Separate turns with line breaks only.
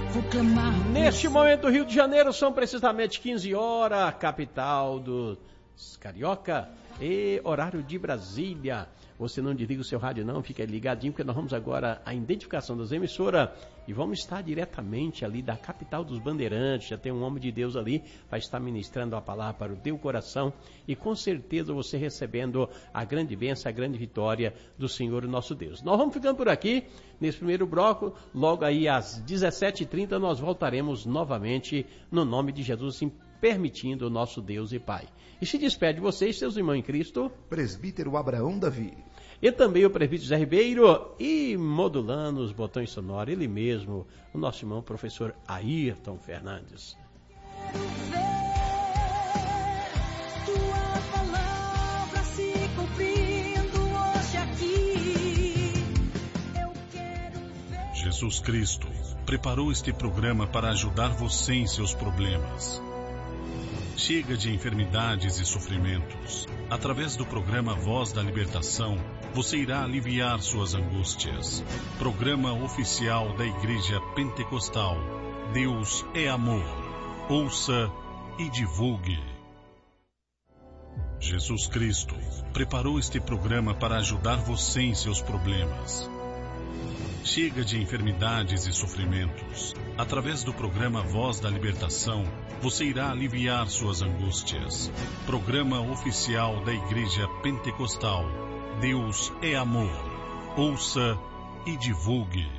vou clamar.
Neste momento, Rio de Janeiro, são precisamente 15 horas, capital dos carioca, e horário de Brasília. Você não desliga o seu rádio não, fica ligadinho, porque nós vamos agora à identificação das emissoras e vamos estar diretamente ali da capital dos Bandeirantes. Já tem um homem de Deus ali, vai estar ministrando a palavra para o teu coração e com certeza você recebendo a grande bênção, a grande vitória do Senhor nosso Deus. Nós vamos ficando por aqui nesse primeiro bloco, logo aí às 17h30 nós voltaremos novamente no nome de Jesus, assim permitindo o nosso Deus e Pai. E se despede de vocês, seus irmãos em Cristo,
presbítero Abraão Davi.
E também o presbítero Zé Ribeiro, e modulando os botões sonoros, ele mesmo, o nosso irmão professor Ayrton Fernandes.
Jesus Cristo preparou este programa para ajudar você em seus problemas. Chega de enfermidades e sofrimentos. Através do programa Voz da Libertação, você irá aliviar suas angústias. Programa oficial da Igreja Pentecostal. Deus é amor. Ouça e divulgue. Jesus Cristo preparou este programa para ajudar você em seus problemas. Chega de enfermidades e sofrimentos. Através do programa Voz da Libertação, você irá aliviar suas angústias. Programa oficial da Igreja Pentecostal. Deus é amor. Ouça e divulgue.